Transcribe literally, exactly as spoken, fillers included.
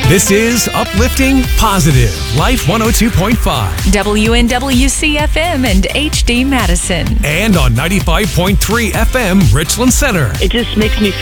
This is Uplifting Positive Life one oh two point five. W N W C F M and H D Madison. And on ninety-five point three F M Richland Center. It just makes me feel